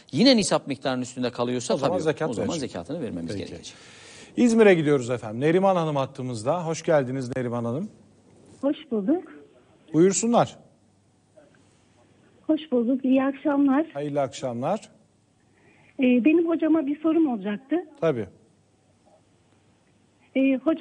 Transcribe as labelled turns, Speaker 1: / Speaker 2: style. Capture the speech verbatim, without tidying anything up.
Speaker 1: yine nisap miktarının üstünde kalıyorsa
Speaker 2: O zaman
Speaker 1: tabii
Speaker 2: zekat
Speaker 1: o zaman
Speaker 2: verecek.
Speaker 1: zekatını vermemiz
Speaker 2: Peki.
Speaker 1: gerekecek.
Speaker 2: İzmir'e gidiyoruz efendim. Neriman Hanım hattımızda. Hoş geldiniz Neriman Hanım.
Speaker 3: Hoş bulduk.
Speaker 2: Buyursunlar.
Speaker 3: Hoş bulduk. İyi akşamlar.
Speaker 2: Hayırlı akşamlar.
Speaker 3: Ee, benim hocama bir sorum olacaktı.
Speaker 2: Tabii.
Speaker 3: Ee, hocam